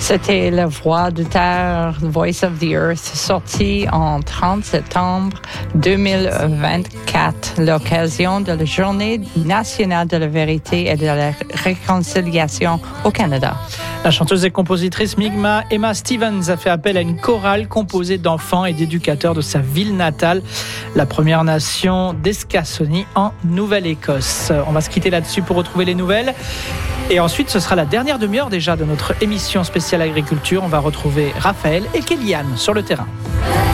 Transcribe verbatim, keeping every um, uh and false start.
C'était La Voix de Terre, Voice of the Earth, sorti en trente septembre deux mille vingt-quatre, l'occasion de la Journée nationale de la vérité et de la réconciliation au Canada. La chanteuse et compositrice Mi'kmaq Emma Stevens a fait appel à une chorale composée d'enfants et d'éducateurs de sa ville natale, la Première Nation d'Escassonie en Nouvelle-Écosse. On va se quitter là-dessus pour retrouver les nouvelles. Et ensuite, ce sera la dernière demi-heure déjà de notre émission spéciale agriculture. On va retrouver Raphaël et Kéliane sur le terrain.